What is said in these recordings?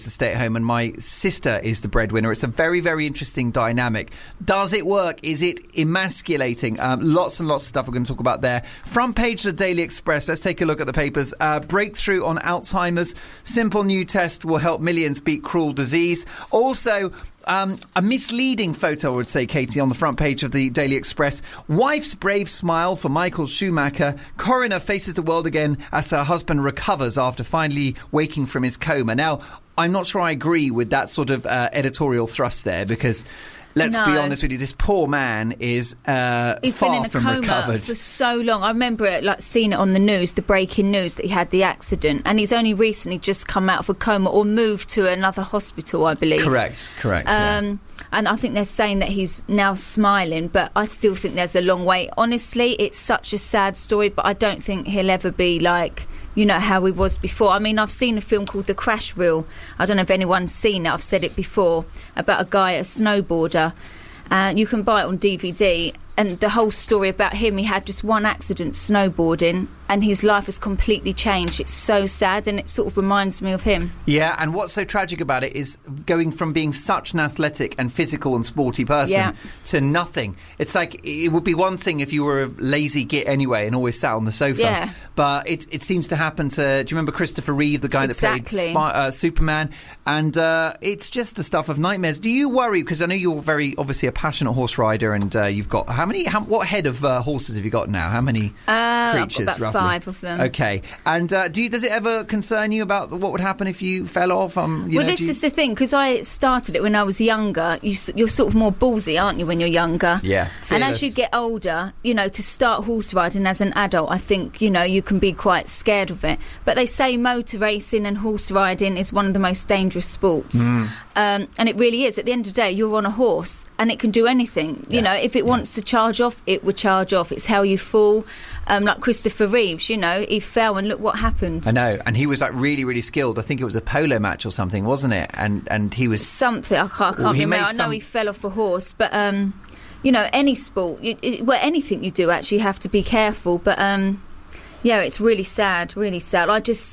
to stay at home and my sister is the breadwinner. It's a very, very interesting dynamic. Does it work? Is it emasculating? Lots and lots of stuff we're going to talk about there. Front page of the Daily Express. Let's take a look at the papers. Breakthrough on Alzheimer's. Simple new test will help millions beat cruel disease. Also, a misleading photo, I would say, Katie, on the front page of the Daily Express. Wife's brave smile for Michael Schumacher. Coroner faces the world again as her husband recovers after finally waking from his coma. Now, I'm not sure I agree with that sort of editorial thrust there, because let's be honest with you, this poor man is He's far been in a from coma recovered for so long. I remember seeing it on the news, the breaking news that he had the accident, and he's only recently just come out of a coma or moved to another hospital, I believe. Correct. Yeah. And I think they're saying that he's now smiling, but I still think there's a long way. Honestly, it's such a sad story, but I don't think he'll ever be like, you know, how he was before. I mean, I've seen a film called The Crash Reel. I don't know if anyone's seen it. I've said it before, about a guy, a snowboarder. You can buy it on DVD. And the whole story about him, he had just one accident snowboarding and his life has completely changed. It's so sad and it sort of reminds me of him. Yeah, and what's so tragic about it is going from being such an athletic and physical and sporty person to nothing. It's like, it would be one thing if you were a lazy git anyway and always sat on the sofa. But it seems to happen to, do you remember Christopher Reeve, the guy that played Superman? And it's just the stuff of nightmares. Do you worry, because I know you're very, obviously a passionate horse rider, and you've got, what head of horses have you got now? How many creatures, I've got about roughly? 5 of them. Okay. And does it ever concern you about what would happen if you fell off? This is the thing, because I started it when I was younger. You're sort of more ballsy, aren't you, when you're younger? Yeah, fearless. And as you get older, you know, to start horse riding as an adult, I think, you know, you can be quite scared of it. But they say motor racing and horse riding is one of the most dangerous sports. And it really is. At the end of the day, you're on a horse and it can do anything. You know, if it wants to charge off, it would charge off. It's how you fall. Like Christopher Reeves, you know, he fell and look what happened. I know. And he was like really, really skilled. I think it was a polo match or something, wasn't it? And he was... Something. I can't remember. I know he fell off a horse. But, you know, any sport, anything you do, actually, you have to be careful. But, yeah, it's really sad, really sad.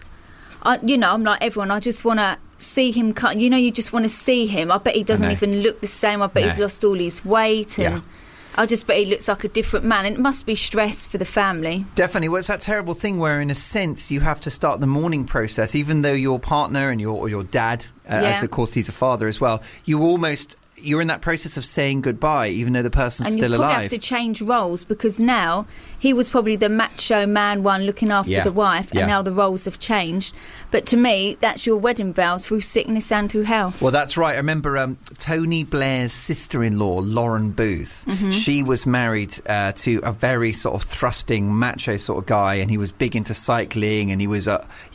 I'm like everyone. I just want to see him cut. You know, you just want to see him. I bet he doesn't even look the same. I bet he's lost all his weight. And I just bet he looks like a different man. And it must be stress for the family. Definitely. Well, it's that terrible thing where, in a sense, you have to start the mourning process, even though your partner and your dad, as of course he's a father as well, you're in that process of saying goodbye, even though the person's still alive. And you probably have to change roles, because now he was probably the macho man one looking after the wife, and now the roles have changed. But to me, that's your wedding vows through sickness and through health. Well, that's right. I remember Tony Blair's sister-in-law, Lauren Booth. She was married to a very sort of thrusting, macho sort of guy, and he was big into cycling, and he was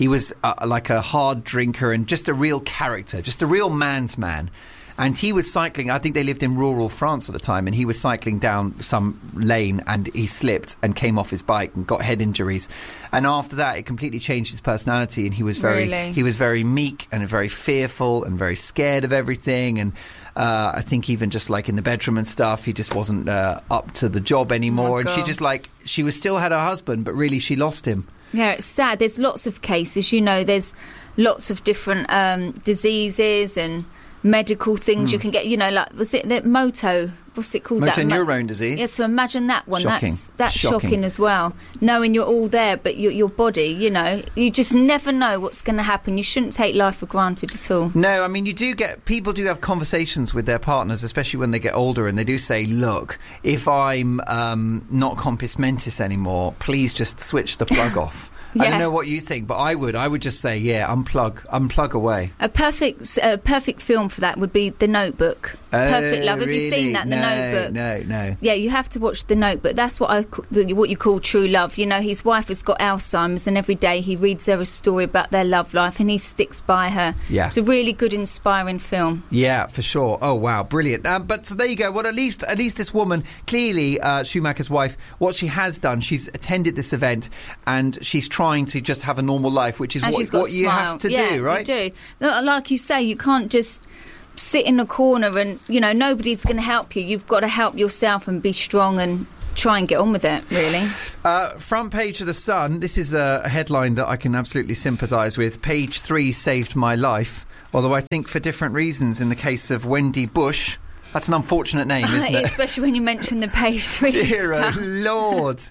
like a hard drinker and just a real character, just a real man's man. And he was cycling, I think they lived in rural France at the time, and he was cycling down some lane and he slipped and came off his bike and got head injuries. And after that, it completely changed his personality, and he was very meek and very fearful and very scared of everything. And I think even just like in the bedroom and stuff, he just wasn't up to the job anymore. And she was still had her husband, but really she lost him. Yeah, it's sad. There's lots of cases, you know, there's lots of different diseases and medical things you can get, you know, like, was it the what's it called? Motor neurone disease. Yeah, so imagine that one. Shocking. That's shocking as well. Knowing you're all there, but your body, you know, you just never know what's going to happen. You shouldn't take life for granted at all. No, I mean, people do have conversations with their partners, especially when they get older, and they do say, look, if I'm not compos mentis anymore, please just switch the plug off. I don't know what you think, but I would just say, unplug away. A perfect film for that would be The Notebook. Perfect Love. Have you seen that, The Notebook? No. Yeah, you have to watch The Notebook. That's what you call true love. You know, his wife has got Alzheimer's, and every day he reads her a story about their love life, and he sticks by her. Yeah. It's a really good, inspiring film. Yeah, for sure. Oh, wow, brilliant. But so there you go. Well, at least this woman, clearly Schumacher's wife, what she has done, she's attended this event, and she's trying to just have a normal life, which is what you have to do, right? You do. Like you say, you can't just sit in a corner and, you know, nobody's going to help you. You've got to help yourself and be strong and try and get on with it, really. Front page of The Sun. This is a headline that I can absolutely sympathise with. Page 3 saved my life. Although I think for different reasons. In the case of Wendy Bush, that's an unfortunate name, isn't it? Especially when you mention the page 3 Dear stuff. Lord.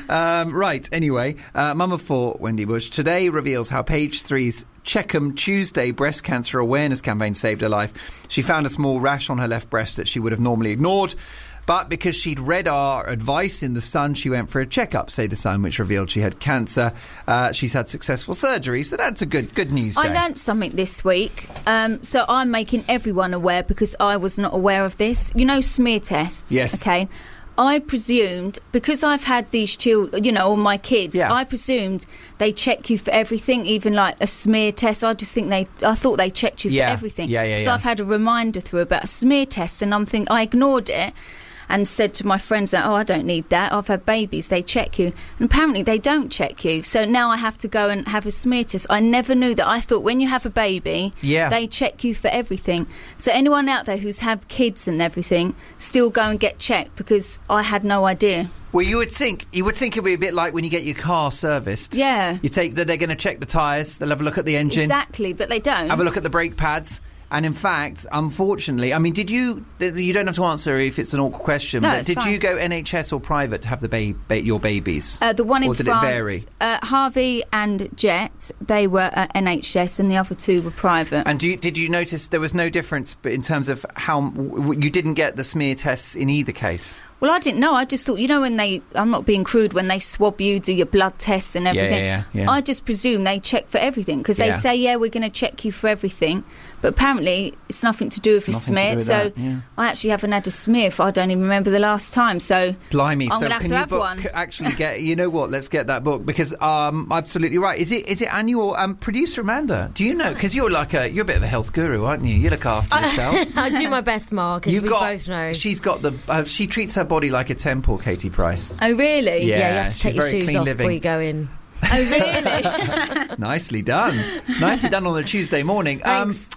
Right, anyway, Mum of 4, Wendy Bush, today reveals how page 3's Checkham Tuesday breast cancer awareness campaign saved her life. She found a small rash on her left breast that she would have normally ignored. But because she'd read our advice in The Sun, she went for a checkup, say The Sun, which revealed she had cancer. She's had successful surgery, so that's a good news day. I learnt something this week, so I'm making everyone aware because I was not aware of this. You know, smear tests? Yes. Okay. I presumed, because I've had these children, you know, all my kids, Yeah. I presumed they check you for everything, even like a smear test. I thought they checked you Yeah. for everything. Yeah. So I've had a reminder through about a smear test, and I ignored it. And said to my friends that, I don't need that. I've had babies. They check you. And apparently they don't check you. So now I have to go and have a smear test. I never knew that. I thought when you have a baby, they check you for everything. So anyone out there who's had kids and everything, still go and get checked because I had no idea. Well, you would think it'd be a bit like when you get your car serviced. Yeah. You take they're going to check the tyres, they'll have a look at the engine. Exactly, but they don't. Have a look at the brake pads. And in fact, unfortunately, I mean, did you don't have to answer if it's an awkward question, No, but it's did fine. you go NHS or private to have your babies? The one in or did France, it vary? Harvey and Jet, they were at NHS and the other two were private. And did you notice there was no difference in terms of how you didn't get the smear tests in either case? Well, I didn't know. I just thought, you know, I'm not being crude, when they swab you, do your blood tests and everything. Yeah. I just presume they check for everything because they say, we're going to check you for everything. But apparently it's nothing to do with a smear. So I actually haven't had a smear I don't even remember the last time. So Blimey, I'm so going to have can to you have one. actually get, you know what, let's get that book because absolutely right. Is it annual? Producer Amanda, do you know, because you're a bit of a health guru, aren't you? You look after yourself. I do my best, Mark, as we both know. She's got she treats her body like a temple, Katie Price. Oh, really? Yeah, you have to take your very shoes clean off living. before you go in. Oh, really? Nicely done. Nicely done on a Tuesday morning. Thanks.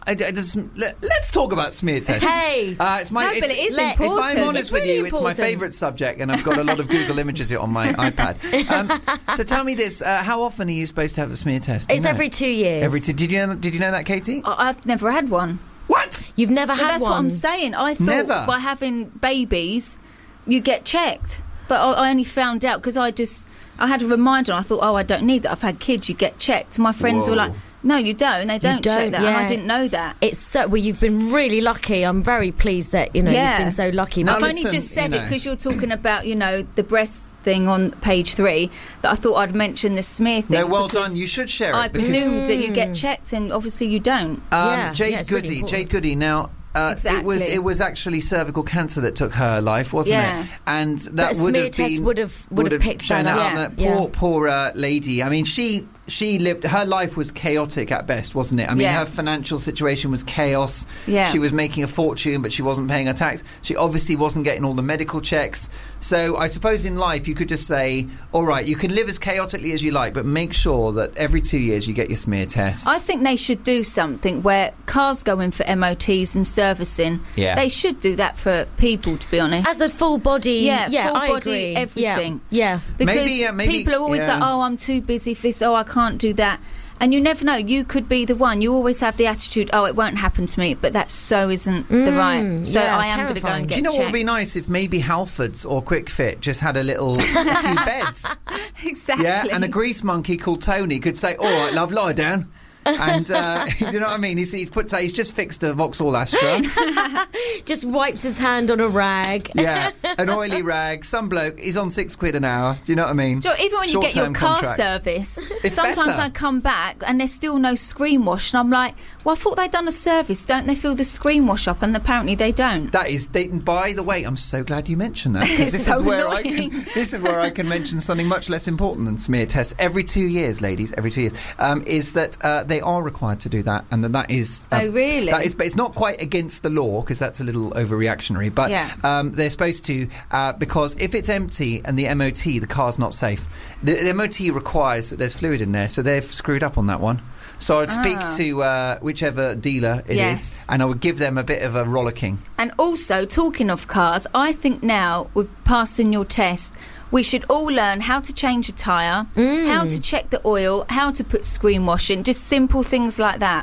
Let's talk about smear tests. Hey! It's my, No, but it is If important. I'm honest It's with really you, it's my important. favourite subject, and I've got a lot of Google images on my iPad. So tell me this: how often are you supposed to have a smear test? Do you It's know? every 2 years. Every two. Did you know that, Katie? I've never had one. What? You've never But had that's one? what I'm saying. I thought Never. by having babies, you get checked. But I only found out because I had a reminder and I thought, I don't need that. I've had kids, you get checked. My friends Whoa. were like, no, you don't. They don't check don't, that. And I yeah. didn't know that. It's so well. You've been really lucky. I'm very pleased that you've been so lucky. No, I've listen, only just said you it know. because you're talking about, the breast thing on page 3, that I thought I'd mention the smear thing. No, well because done. You should share it. I because, presumed that you get checked and obviously you don't. Jade it's really Goody. important. Jade Goody. Now. Exactly. It was actually cervical cancer that took her life, wasn't Yeah. it? And But that a would smear have test been would have picked shown that out. up. And that poor lady. I mean, she lived. Her life was chaotic at best, wasn't it? I mean, Yeah. her financial situation was chaos. Yeah. She was making a fortune, but she wasn't paying her tax. She obviously wasn't getting all the medical checks. So I suppose in life you could just say, all right, you can live as chaotically as you like, but make sure that every 2 years you get your smear test. I think they should do something where cars go in for MOTs and servicing. Yeah. They should do that for people, to be honest. As a full body, full I body, agree. everything. Yeah. Because Maybe, people are always yeah. like, I'm too busy for this, I can't do that. And you never know, you could be the one. You always have the attitude, it won't happen to me, but that so isn't the right. So yeah, I am going to go terrifying. and get Do you know what would be checked. nice if maybe Halfords or Quick Fit just had a few beds? Exactly. Yeah, and a grease monkey called Tony could say, all right, love, lie down. And you know what I mean? He's just fixed a Vauxhall Astra. Just wipes his hand on a rag. Yeah, an oily rag. Some bloke, he's on £6 an hour. Do you know what I mean? So even when you get your Short-term car contract. service, It's sometimes better. I come back and there's still no screen wash, and I'm like, well, I thought they'd done a service. Don't they fill the screen wash up? And apparently they don't. That is, by the way, I'm so glad you mentioned that, because It's this is so where annoying. this is where I can mention something much less important than smear tests. Every 2 years, ladies, every 2 years, is that they are required to do that, and that is. Oh, really? That is, but it's not quite against the law, because that's a little overreactionary. But Yeah. they're supposed to, because if it's empty and the MOT, the car's not safe. The MOT requires that there's fluid in there, so they've screwed up on that one. So I'd speak to whichever dealer it Yes. is, and I would give them a bit of a rollicking. And also, talking of cars, I think now, with passing your test, we should all learn how to change a tyre, how to check the oil, how to put screen wash in, just simple things like that.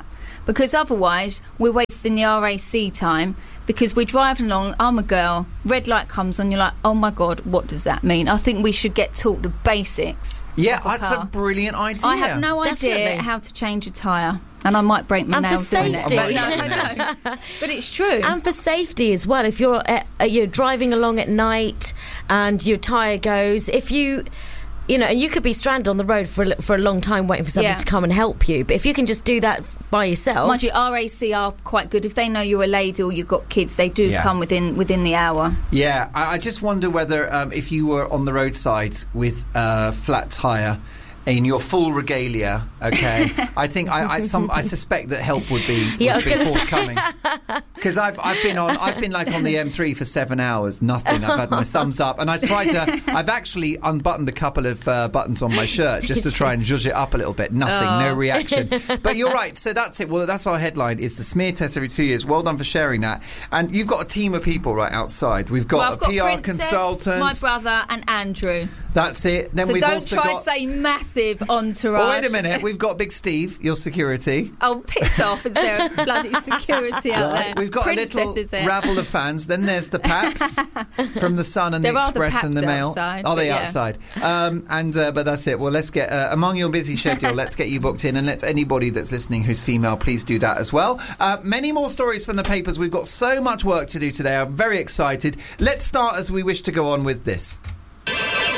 because otherwise we're wasting the RAC time. Because we're driving along, I'm a girl, red light comes on, you're like, oh my God, what does that mean? I think we should get taught the basics. Yeah, that's a brilliant idea. I have no idea how to change a tyre. And I might break my nails doing it. But, but it's true. And for safety as well, if you're driving along at night and your tyre goes, if you know, and you could be stranded on the road for a long time waiting for somebody to come and help you. But if you can just do that by yourself... Mind you, RAC are quite good. If they know you're a lady or you've got kids, they do come within the hour. Yeah, I just wonder whether if you were on the roadside with a flat tyre in your full regalia, okay, I think I suspect that help would be forthcoming. Because I've been like on the M3 for 7 hours, nothing. I've had my thumbs up, and I've actually unbuttoned a couple of buttons on my shirt just to try and zhuzh it up a little bit. Nothing, no reaction. But you're right. So that's it. Well, that's our headline: is the smear test every 2 years. Well done for sharing that. And you've got a team of people right outside. We've got a PR Princess, consultant, my brother, and Andrew. That's it. Then so we've don't also try got... and say massive entourage. Well, wait a minute. We've got Big Steve, your security. Oh, piss off. Is there a bloody security out there? We've got Princess, a little rabble of fans. Then there's the Paps from the Sun and the Express and the Mail. Outside, are they outside? But that's it. Well, let's get among your busy schedule. Let's get you booked in, and let's anybody that's listening who's female, please do that as well. Many more stories from the papers. We've got so much work to do today. I'm very excited. Let's start as we wish to go on with this.